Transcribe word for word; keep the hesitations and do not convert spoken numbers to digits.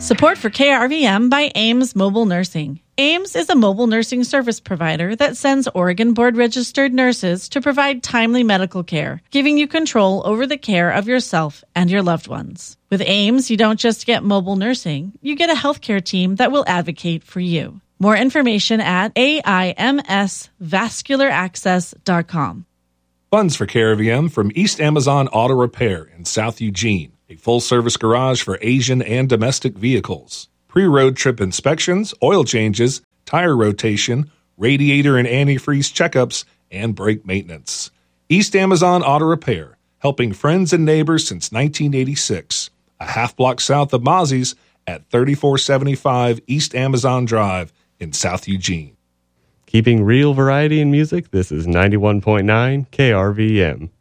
Support for K R V M by Ames Mobile Nursing. Ames is a mobile nursing service provider that sends Oregon board-registered nurses to provide timely medical care, giving you control over the care of yourself and your loved ones. With Ames, you don't just get mobile nursing, you get a healthcare team that will advocate for you. More information at A I M S vascular access dot com. Funds for K R V M from East Amazon Auto Repair in South Eugene, a full-service garage for Asian and domestic vehicles. Pre-road trip inspections, oil changes, tire rotation, radiator and antifreeze checkups, and brake maintenance. East Amazon Auto Repair, helping friends and neighbors since nineteen eighty-six. A half block south of Mozzie's at thirty-four seventy-five East Amazon Drive in South Eugene. Keeping real variety in music, this is ninety-one point nine K R V M.